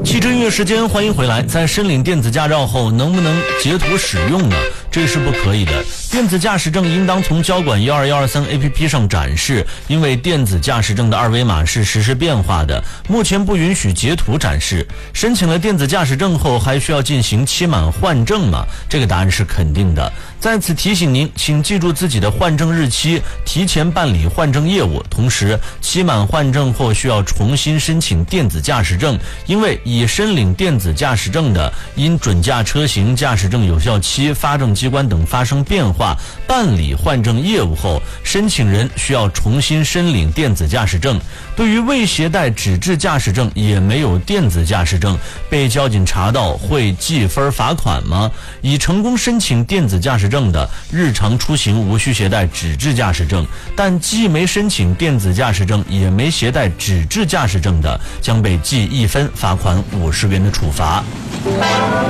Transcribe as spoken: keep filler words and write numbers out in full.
汽车音乐时间，欢迎回来。在申领电子驾照后，能不能截图使用呢？这是不可以的。电子驾驶证应当从交管一二一二三 A P P 上展示，因为电子驾驶证的二维码是实时变化的，目前不允许截图展示。申请了电子驾驶证后，还需要进行期满换证吗？这个答案是肯定的。在此提醒您，请记住自己的换证日期，提前办理换证业务。同时，期满换证后需要重新申请电子驾驶证，因为已申领电子驾驶证的，因准驾车型、驾驶证有效期、发证机关等发生变化，办理换证业务后，申请人需要重新申领电子驾驶证。对于未携带纸质驾驶证也没有电子驾驶证，被交警查到会记分罚款吗？已成功申请电子驾驶证的，日常出行无需携带纸质驾驶证，但既没申请电子驾驶证也没携带纸质驾驶证的，将被记一分，罚款五十元的处罚。